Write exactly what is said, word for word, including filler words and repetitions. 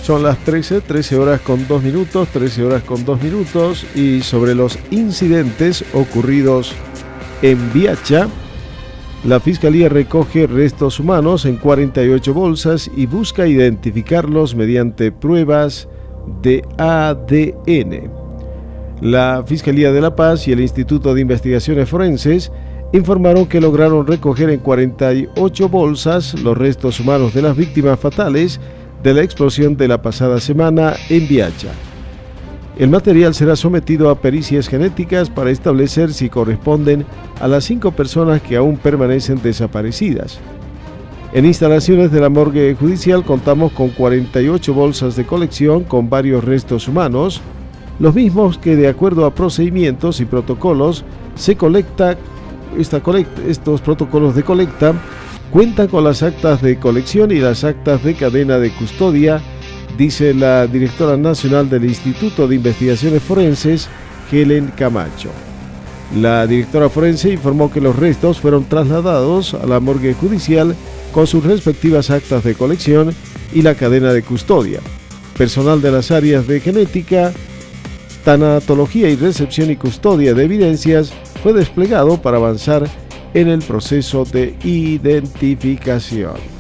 Son las trece, trece horas con dos minutos, trece horas con dos minutos, y sobre los incidentes ocurridos en Viacha, la Fiscalía recoge restos humanos en cuarenta y ocho bolsas y busca identificarlos mediante pruebas de A D N. La Fiscalía de La Paz y el Instituto de Investigaciones Forenses informaron que lograron recoger en cuarenta y ocho bolsas los restos humanos de las víctimas fatales de la explosión de la pasada semana en Viacha. El material será sometido a pericias genéticas para establecer si corresponden a las cinco personas que aún permanecen desaparecidas. En instalaciones de la morgue judicial contamos con cuarenta y ocho bolsas de colección con varios restos humanos, los mismos que, de acuerdo a procedimientos y protocolos, se colecta. Esta colecta, estos protocolos de colecta cuentan con las actas de colección y las actas de cadena de custodia, dice la directora nacional del Instituto de Investigaciones Forenses, Helen Camacho. La directora forense informó que los restos fueron trasladados a la morgue judicial con sus respectivas actas de colección y la cadena de custodia. Personal de las áreas de genética, tanatología y recepción y custodia de evidencias fue desplegado para avanzar en el proceso de identificación.